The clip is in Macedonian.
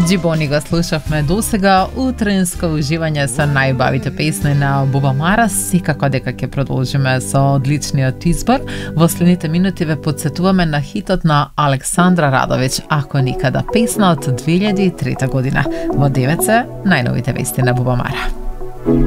Джибони го слушавме досега, утринско уживање со најубавите песни на Буба Мара. Секако дека ќе продолжиме со одличниот избор. Во следните минути ве подсетуваме на хитот на Александра Радовиќ, Ако никада, песна од 2003 година. Во 9 се најновите вести на Буба Мара.